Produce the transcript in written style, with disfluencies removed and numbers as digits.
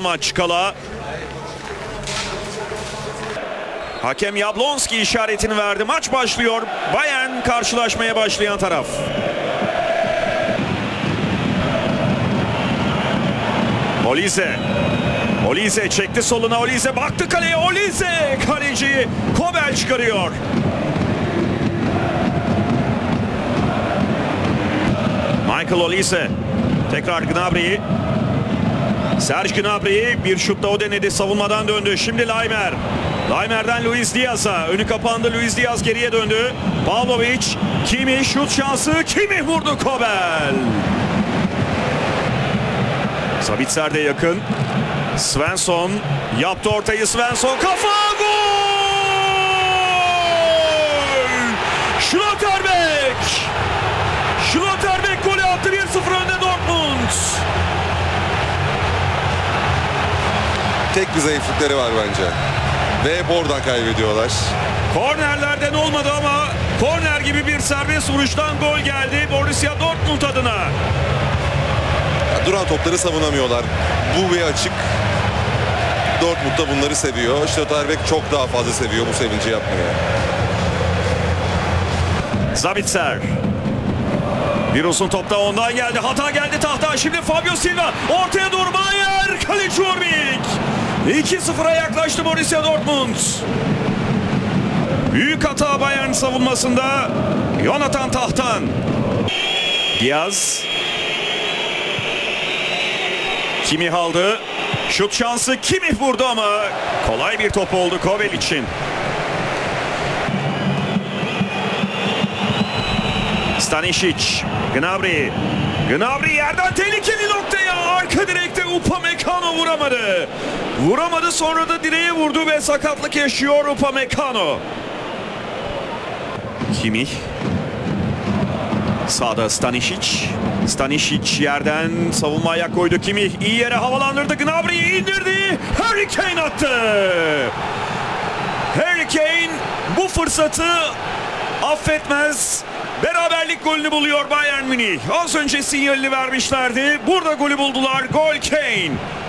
maç kala. Hakem Yablonski işaretini verdi. Maç başlıyor. Bayern karşılaşmaya başlayan taraf. Olise çekti soluna. Olise baktı kaleye. Olise kaleciyi Kobel çıkarıyor. Michael Olise tekrar Gnabry. Serge Gnabry bir şutla o denedi. Savunmadan döndü. Şimdi Laimer. Laimer'den Luis Diaz'a. Önü kapandı. Luis Diaz geriye döndü. Pavlovic. Kimi şut şansı. Kimi vurdu Kobel. Sabitzer de yakın. Svensson yaptı ortayı. Svensson kafa gol! Schlotterbeck! Schlotterbeck golü attı. 1-0 önde Dortmund. Tek bir zayıflıkları var bence. Ve hep oradan kaybediyorlar. Kornerlerden olmadı ama korner gibi bir serbest vuruştan gol geldi Borussia Dortmund adına. Duran topları savunamıyorlar. Bu bir açık. Dortmund da bunları seviyor. Schlotterbeck çok daha fazla seviyor bu sevinci yapmayı. Sabitzer. Bir uzun topta ondan geldi. Hata geldi tahta. Şimdi Fabio Silva. Ortaya doğru Bayer. Kaleci Urbik. 2-0'a yaklaştı Borussia Dortmund. Büyük hata Bayern savunmasında. Jonathan Tahtan. Diaz. Kimi aldı. Şut şansı Kimi vurdu ama kolay bir top oldu Kobel için. Stanisic. Gnabry. Gnabry yerden tehlikeli noktaya. Arka direkte Upamecano vuramadı. Vuramadı, sonra da direğe vurdu ve sakatlık yaşıyor Upamecano. Kimi. Sağda Stanisic. Stanisic yerden savunma ayak koydu. Kimi iyi yere havalandırdı. Gnabry'yi indirdi. Harry Kane attı. Harry Kane bu fırsatı affetmez. Beraberlik golünü buluyor Bayern Münih. Az önce sinyalini vermişlerdi. Burada golü buldular. Gol Kane.